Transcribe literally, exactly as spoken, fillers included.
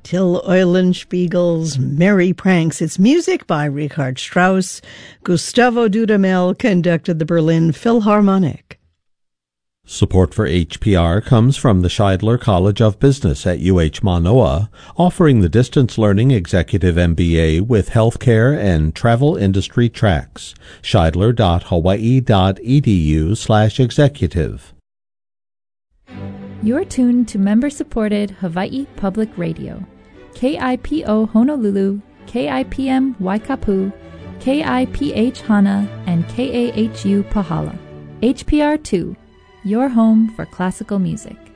Till Eulenspiegel's Merry Pranks. It's music by Richard Strauss. Gustavo Dudamel conducted the Berlin Philharmonic. Support for H P R comes from the Scheidler College of Business at U H Manoa, offering the distance learning executive M B A with healthcare and travel industry tracks. Scheidler dot hawaii dot e d u slash executive. You're tuned to member-supported Hawaii Public Radio. K I P O Honolulu, K I P M Waikapu, K I P H Hana, and K A H U Pahala. H P R two, your home for classical music.